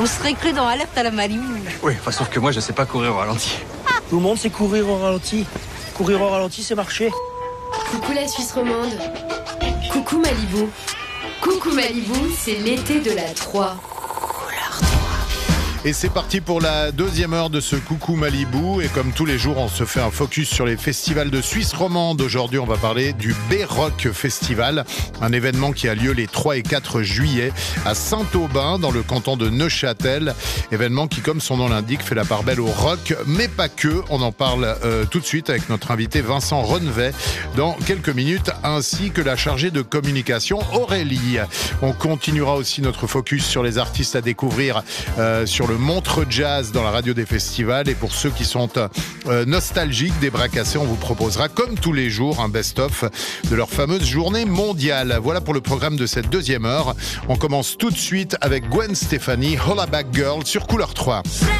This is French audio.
On serait cru dans Alerte à la Malibu. Oui, enfin, sauf que moi, je sais pas courir au ralenti. Tout le monde sait courir au ralenti. Courir au ralenti, c'est marcher. Coucou la Suisse romande. Coucou Malibu. Coucou Malibu, c'est l'été de la 3. Et c'est parti pour la deuxième heure de ce Coucou Malibu. Et comme tous les jours, on se fait un focus sur les festivals de Suisse romande. Aujourd'hui, on va parler du B-Rock Festival, un événement qui a lieu les 3 et 4 juillet à Saint-Aubin, dans le canton de Neuchâtel. Événement qui, comme son nom l'indique, fait la part belle au rock, mais pas que. On en parle tout de suite avec notre invité Vincent Rennevet dans quelques minutes, ainsi que la chargée de communication Aurélie. On continuera aussi notre focus sur les artistes à découvrir sur le Montreux Jazz dans la radio des festivals. Et pour ceux qui sont nostalgiques des bras cassés, on vous proposera comme tous les jours un best-of de leur fameuse journée mondiale. Voilà pour le programme de cette deuxième heure. On commence tout de suite avec Gwen Stefani, Hollaback Girl sur Couleur 3.